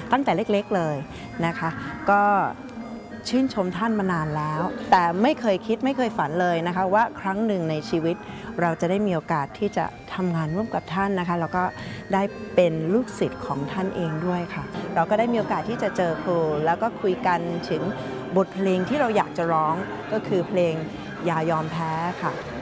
ตั้งแต่เล็กๆเลยนะคะก็ชื่นชมท่านมานานแล้วแต่ไม่เคยคิดไม่เคยฝันเลยนะคะว่าครั้งหนึ่งในชีวิตเราจะได้มีโอกาสที่จะทำงานร่วมกับท่านนะคะแล้วก็ได้เป็นลูกศิษย์ของท่านเองด้วยค่ะเราก็ได้มีโอกาสที่จะเจอครูแล้วก็คุยกันถึงบทเพลงที่เราอยากจะร้องก็คือเพลงอย่ายอมแพ้ค่ะ